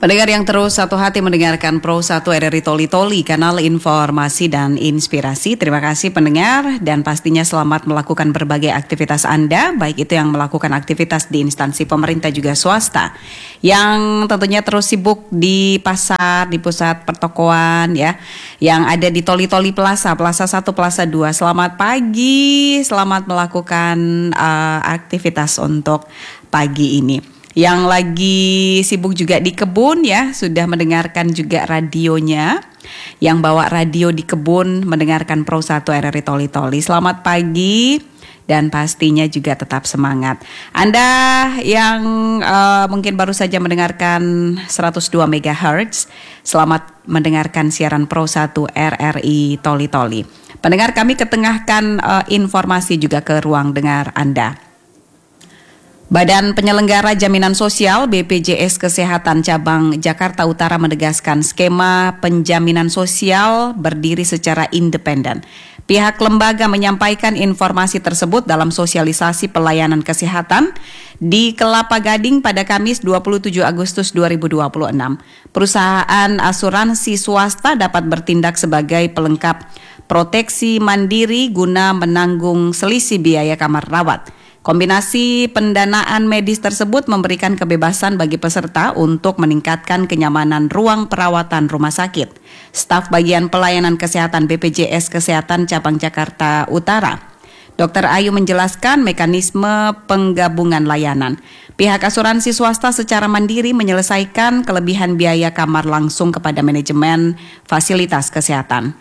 Pendengar yang terus satu hati mendengarkan Pro 1 RRI Toli Toli, kanal informasi dan inspirasi. Terima kasih pendengar dan pastinya selamat melakukan berbagai aktivitas Anda, baik itu yang melakukan aktivitas di instansi pemerintah juga swasta, yang tentunya terus sibuk di pasar, di pusat pertokoan ya, yang ada di Toli Toli Plaza, Plaza 1, Plaza 2. Selamat pagi, selamat melakukan aktivitas untuk pagi ini. Yang lagi sibuk juga di kebun ya, sudah mendengarkan juga radionya. Yang bawa radio di kebun mendengarkan Pro 1 RRI Toli Toli. Selamat pagi dan pastinya juga tetap semangat. Anda yang mungkin baru saja mendengarkan 102 MHz, selamat mendengarkan siaran Pro 1 RRI Toli Toli. Pendengar, kami ketengahkan informasi juga ke ruang dengar Anda. Badan Penyelenggara Jaminan Sosial BPJS Kesehatan Cabang Jakarta Utara menegaskan skema penjaminan sosial berdiri secara independen. Pihak lembaga menyampaikan informasi tersebut dalam sosialisasi pelayanan kesehatan di Kelapa Gading pada Kamis 27 Agustus 2026. Perusahaan asuransi swasta dapat bertindak sebagai pelengkap proteksi mandiri guna menanggung selisih biaya kamar rawat. Kombinasi pendanaan medis tersebut memberikan kebebasan bagi peserta untuk meningkatkan kenyamanan ruang perawatan rumah sakit. Staf Bagian Pelayanan Kesehatan BPJS Kesehatan Cabang Jakarta Utara, Dr. Ayu menjelaskan mekanisme penggabungan layanan. Pihak asuransi swasta secara mandiri menyelesaikan kelebihan biaya kamar langsung kepada manajemen fasilitas kesehatan.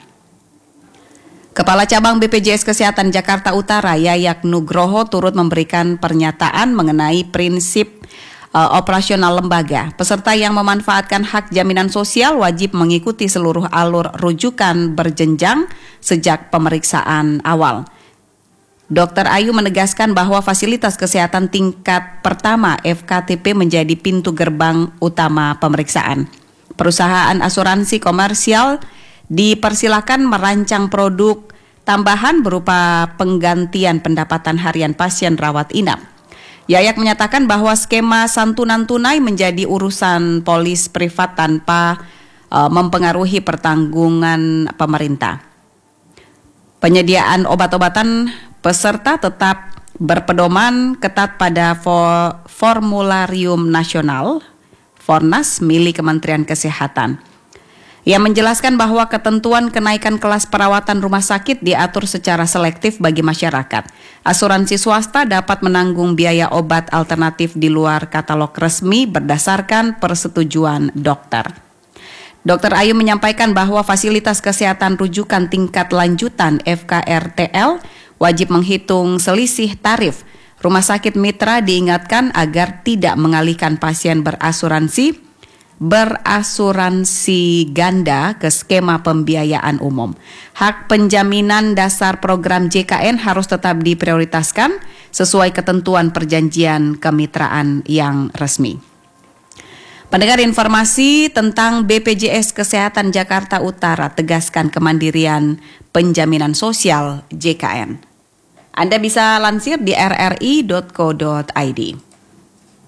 Kepala Cabang BPJS Kesehatan Jakarta Utara, Yayak Nugroho, turut memberikan pernyataan mengenai prinsip operasional lembaga. Peserta yang memanfaatkan hak jaminan sosial wajib mengikuti seluruh alur rujukan berjenjang sejak pemeriksaan awal. Dr. Ayu menegaskan bahwa fasilitas kesehatan tingkat pertama FKTP menjadi pintu gerbang utama pemeriksaan. Perusahaan asuransi komersial dipersilakan merancang produk tambahan berupa penggantian pendapatan harian pasien rawat inap. Yayak menyatakan bahwa skema santunan tunai menjadi urusan polis privat tanpa mempengaruhi pertanggungan pemerintah. Penyediaan obat-obatan peserta tetap berpedoman ketat pada formularium nasional Fornas milik Kementerian Kesehatan. Ia menjelaskan bahwa ketentuan kenaikan kelas perawatan rumah sakit diatur secara selektif bagi masyarakat. Asuransi swasta dapat menanggung biaya obat alternatif di luar katalog resmi berdasarkan persetujuan dokter. Dr. Ayu menyampaikan bahwa fasilitas kesehatan rujukan tingkat lanjutan FKRTL wajib menghitung selisih tarif. Rumah sakit mitra diingatkan agar tidak mengalihkan pasien berasuransi ganda ke skema pembiayaan umum. Hak penjaminan dasar program JKN harus tetap diprioritaskan sesuai ketentuan perjanjian kemitraan yang resmi. Pendengar, informasi tentang BPJS Kesehatan Jakarta Utara tegaskan kemandirian penjaminan sosial JKN. Anda bisa lansir di rri.co.id.